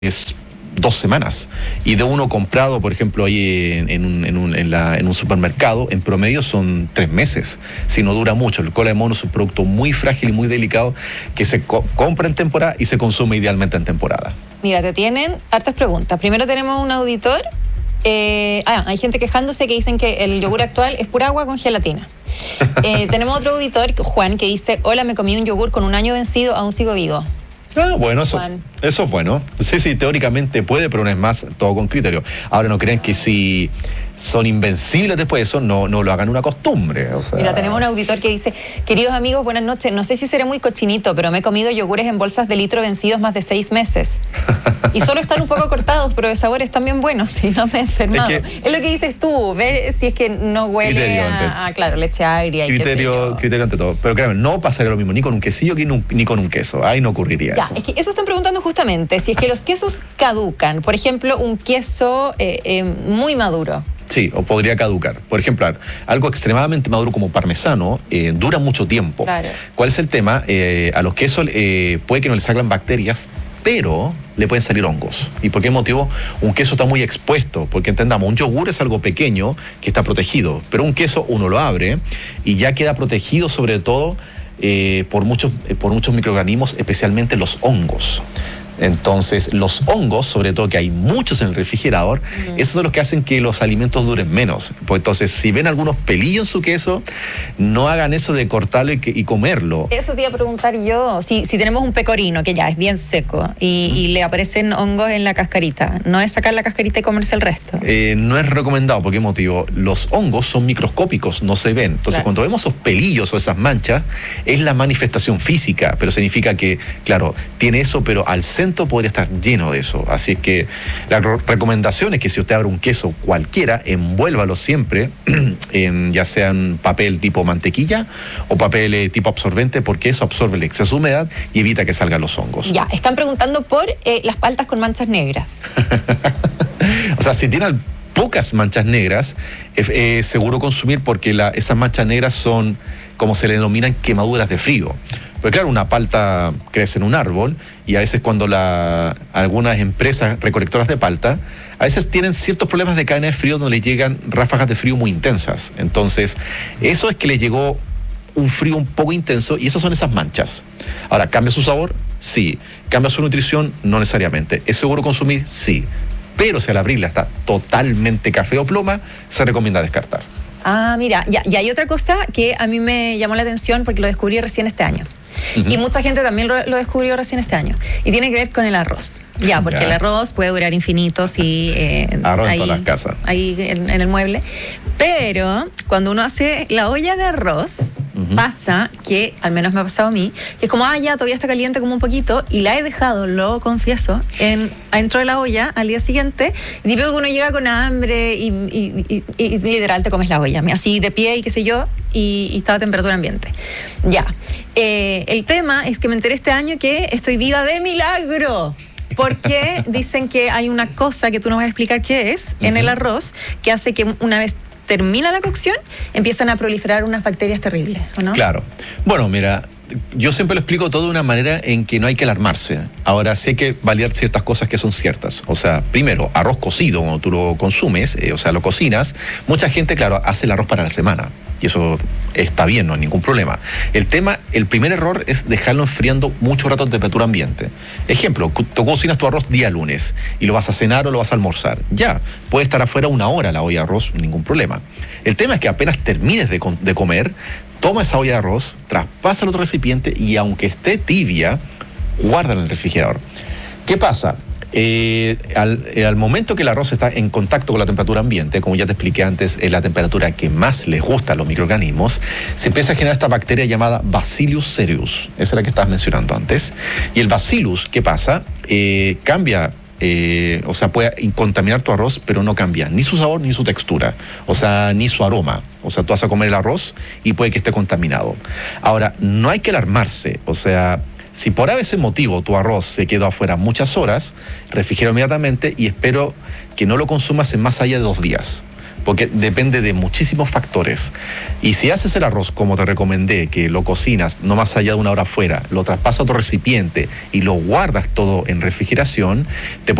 es 2 semanas. Y de uno comprado, por ejemplo, ahí en un supermercado, en promedio son 3 meses. Si no dura mucho. El cola de mono es un producto muy frágil y muy delicado que se compra en temporada y se consume idealmente en temporada. Mira, te tienen hartas preguntas. Primero tenemos un auditor. Hay gente quejándose que dicen que el yogur actual es pura agua con gelatina. Tenemos otro auditor, Juan, que dice: hola, me comí un yogur con 1 año vencido, aún sigo vivo. Bueno, eso es bueno. Sí, teóricamente puede, pero no es más, todo con criterio. Ahora, no crean que si son invencibles después de eso, no lo hagan una costumbre. O sea... Mira, tenemos un auditor que dice: queridos amigos, buenas noches. No sé si seré muy cochinito, pero me he comido yogures en bolsas de litro vencidos más de 6 meses. Y solo están un poco cortados, pero de sabor están bien buenos y no me he enfermado. Es lo que dices tú, ver si es que no huele claro, leche agria. Criterio ante todo. Pero claro, no pasaría lo mismo ni con un quesillo ni con un queso. Ahí no ocurriría eso. Es que eso están preguntando justamente, si es que los quesos caducan. Por ejemplo, un queso muy maduro. Sí, o podría caducar. Por ejemplo, algo extremadamente maduro como parmesano dura mucho tiempo. Claro. ¿Cuál es el tema? A los quesos puede que no les salgan bacterias, pero le pueden salir hongos. ¿Y por qué motivo? Un queso está muy expuesto, porque entendamos, un yogur es algo pequeño que está protegido, pero un queso uno lo abre y ya queda protegido sobre todo por muchos microorganismos, especialmente los hongos. Entonces, los hongos, sobre todo que hay muchos en el refrigerador, esos son los que hacen que los alimentos duren menos. Pues entonces, si ven algunos pelillos en su queso, no hagan eso de cortarlo y comerlo. Eso te iba a preguntar yo. Si tenemos un pecorino que ya es bien seco y le aparecen hongos en la cascarita, ¿no es sacar la cascarita y comerse el resto? No es recomendado. ¿Por qué motivo? Los hongos son microscópicos, no se ven. Entonces, cuando vemos esos pelillos o esas manchas, es la manifestación física, pero significa que, claro, tiene eso, pero al centro podría estar lleno de eso. Así es que la recomendación es que si usted abre un queso cualquiera, envuélvalo siempre ya sea en papel tipo mantequilla o papel tipo absorbente, porque eso absorbe el exceso de humedad y evita que salgan los hongos. Ya, están preguntando por las paltas con manchas negras. O sea, si tienen pocas manchas negras, es seguro consumir, porque esas manchas negras son, como se le denominan, quemaduras de frío. Porque claro, una palta crece en un árbol y a veces cuando algunas empresas recolectoras de palta, a veces tienen ciertos problemas de cadena de frío donde les llegan ráfagas de frío muy intensas. Entonces, eso es que les llegó un frío un poco intenso y esas son esas manchas. Ahora, ¿cambia su sabor? Sí. ¿Cambia su nutrición? No necesariamente. ¿Es seguro consumir? Sí. Pero si al abrirla está totalmente café o ploma, se recomienda descartar. Mira, y hay otra cosa que a mí me llamó la atención porque lo descubrí recién este año. Y mucha gente también lo descubrió recién este año. Y tiene que ver con el arroz. Porque el arroz puede durar infinito si arroz en todas las casas. Ahí en el mueble. Pero cuando uno hace la olla de arroz, pasa que, al menos me ha pasado a mí, que es como, todavía está caliente como un poquito, y la he dejado, lo confieso, adentro de la olla al día siguiente, y tipo que uno llega con hambre y literal te comes la olla, así de pie y qué sé yo, y está a temperatura ambiente. El tema es que me enteré este año que estoy viva de milagro. Porque dicen que hay una cosa que tú nos vas a explicar qué es en el arroz, que hace que una vez termina la cocción, empiezan a proliferar unas bacterias terribles, ¿o no? Claro. Bueno, mira, yo siempre lo explico todo de una manera en que no hay que alarmarse. Ahora sí hay que validar ciertas cosas que son ciertas. O sea, primero, arroz cocido, cuando tú lo consumes, o sea, lo cocinas, mucha gente, claro, hace el arroz para la semana. Y eso está bien, no hay ningún problema. El primer error es dejarlo enfriando mucho rato en temperatura ambiente. Ejemplo, tú cocinas tu arroz día lunes y lo vas a cenar o lo vas a almorzar. Ya, puede estar afuera 1 hora la olla de arroz, ningún problema. El tema es que apenas termines de comer, toma esa olla de arroz, traspasa al otro recipiente y aunque esté tibia, guárdala en el refrigerador. ¿Qué pasa? Al momento que el arroz está en contacto con la temperatura ambiente, como ya te expliqué antes, es la temperatura que más les gusta a los microorganismos, se empieza a generar esta bacteria llamada Bacillus cereus. Esa es la que estabas mencionando antes. Y el Bacillus, ¿qué pasa? Cambia, o sea, puede contaminar tu arroz, pero no cambia ni su sabor ni su textura, o sea, ni su aroma. O sea, tú vas a comer el arroz y puede que esté contaminado. Ahora, no hay que alarmarse, o sea, si por ese motivo tu arroz se quedó afuera muchas horas, refrigera inmediatamente y espero que no lo consumas en más allá de 2 días. porque depende de muchísimos factores. Y si haces el arroz como te recomendé, que lo cocinas no más allá de 1 hora afuera, lo traspasas a otro recipiente y lo guardas todo en refrigeración, te